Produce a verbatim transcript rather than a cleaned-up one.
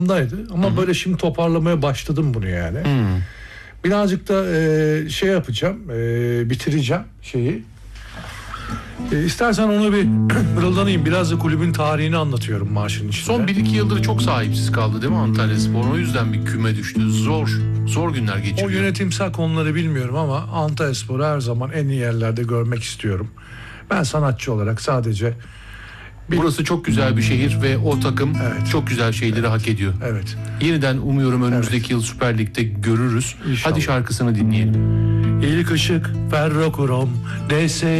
daydı ama Hı-hı. böyle şimdi toparlamaya başladım bunu yani. Hı-hı. Birazcık da e, şey yapacağım, e, bitireceğim şeyi. E, istersen onu bir mırıldanayım. Biraz da kulübün tarihini anlatıyorum marşın içinde. Son bir iki yıldır çok sahipsiz kaldı değil mi Antalyaspor? O yüzden bir küme düştü. Zor, zor günler geçiriyor. O yönetimsel konuları bilmiyorum ama Antalyaspor'u her zaman en iyi yerlerde görmek istiyorum. Ben sanatçı olarak sadece... Bir... Burası çok güzel bir şehir ve o takım evet. çok güzel şeyleri evet. hak ediyor. Evet. Yeniden umuyorum önümüzdeki evet. yıl Süper Lig'de görürüz. İnşallah. Hadi şarkısını dinleyelim. İlk ışık ferro krom, D S